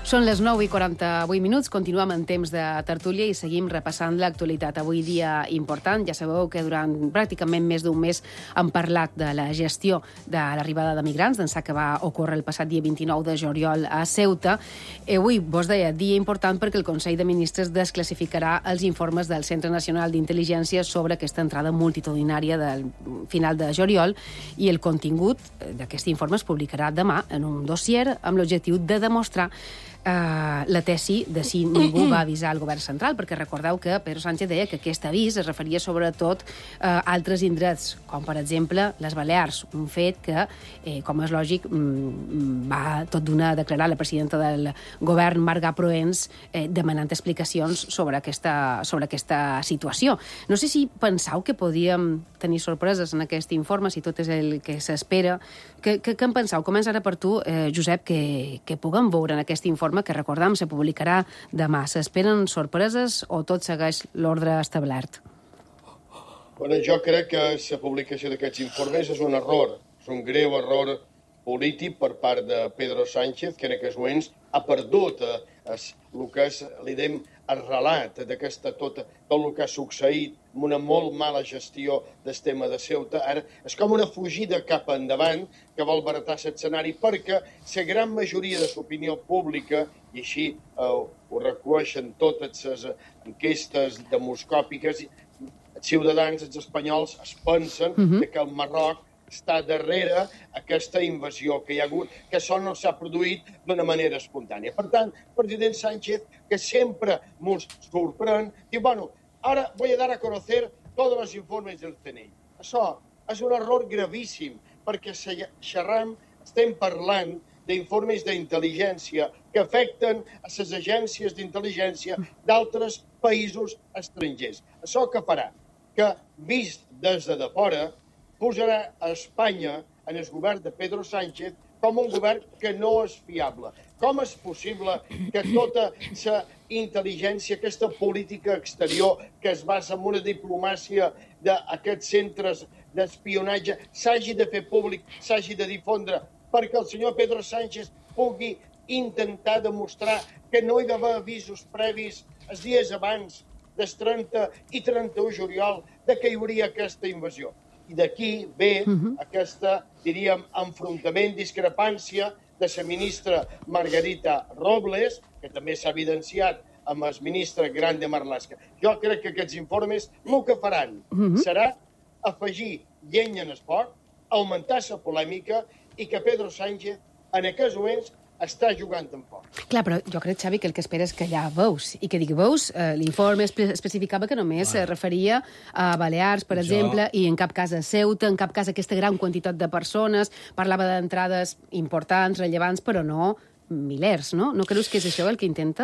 Són les 9:48, continuem en temps de tertúlia i seguim repassant l'actualitat. Avui dia important, ja sabeu que durant pràcticament més d'un mes hem parlat de la gestió de l'arribada de migrants, d'ençà que va ocórrer el passat dia 29 de juliol a Ceuta. Avui, vos deia, dia important perquè el Consell de Ministres desclassificarà els informes del Centre Nacional d'Intel·ligència sobre aquesta entrada multitudinària del final de juliol i el contingut d'aquest informe es publicarà demà en un dossier amb l'objectiu de demostrar la tesi de si ningú va avisar el govern central, perquè recordeu que Pedro Sánchez deia que aquest avís es referia sobretot a altres indrets, com per exemple les Balears, un fet que, com és lògic, va tot d'una declarar la presidenta del govern, Marga Proens, demanant explicacions sobre aquesta situació. No sé si penseu que podíem tenir sorpreses en aquest informe, si tot és el que s'espera. Què en penseu? Comença ara per tu, Josep, que puguem veure en aquest informe que, recordam, se publicarà demà. S'esperen sorpreses o tot segueix l'ordre establert? Bueno, jo crec que la publicació d'aquests informes és un error. És un greu error polític per part de Pedro Sánchez, que en aquests moments ha perdut el que és, li dèiem, el relat d'aquesta tot el que ha succeït amb una molt mala gestió del tema de Ceuta. Ara és com una fugida cap endavant que vol baratar l'escenari perquè la gran majoria de l'opinió pública, i així ho reconeixen totes les enquestes demoscòpiques, els ciutadans, els espanyols, es pensen que el Marroc està darrere aquesta invasió que hi ha hagut, que això no s'ha produït d'una manera espontània. Per tant, el president Sánchez, que sempre ens sorprèn, diu, bueno, ahora voy a dar a conocer todos los informes del CNI. Això és un error gravíssim, perquè estem parlant d'informes d'intel·ligència que afecten a les agències d'intel·ligència d'altres països estrangers. Això què farà? Que, vist des de fora, posarà a Espanya, en el govern de Pedro Sánchez, com un govern que no és fiable. Com és possible que tota la intel·ligència, aquesta política exterior que es basa en una diplomàcia d'aquests centres d'espionatge s'hagi de fer públic, s'hagi de difondre, perquè el senyor Pedro Sánchez pugui intentar demostrar que no hi ha d'haver avisos previs els dies abans del 30 i 31 de juliol de que hi hauria aquesta invasió. I d'aquí ve aquesta, diríem, enfrontament, discrepància de la ministra Margarita Robles, que també s'ha evidenciat amb el ministre Grande Marlaska. Jo crec que aquests informes el que faran serà afegir llenya en el foc, augmentar la polèmica i que Pedro Sánchez en aquests moments està jugant amb foc. Clar, però jo crec, Xavi, que el que espera és que hi ha veus. I que digui veus, l'informe especificava que només es referia a Balears, per exemple, i en cap cas a Ceuta, en cap cas a aquesta gran quantitat de persones. Parlava d'entrades importants, rellevants, però no milers, no? No creus que és això el que intenta?